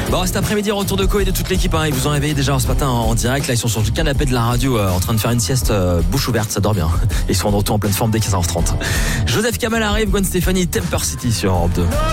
Bon, cet après-midi, retour de Co et de toute l'équipe. Ils vous ont réveillé déjà ce matin en direct. Là, ils sont sur le canapé de la radio en train de faire une sieste bouche ouverte. Ça dort bien. Ils sont de retour en pleine forme dès 15h30. Joseph Kamel arrive, Gwen Stefani, Temper City sur Europe 2.